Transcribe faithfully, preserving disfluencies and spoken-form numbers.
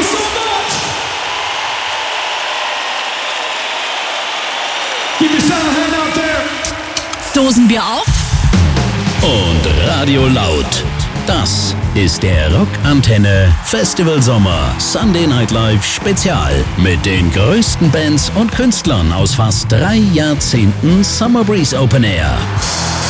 you so much. Give yourself a hand out there. Dosenbier auf. Und Radio laut. Das ist der Rockantenne Festival Sommer Sunday Night Live Spezial mit den größten Bands und Künstlern aus fast drei Jahrzehnten Summer Breeze Open Air.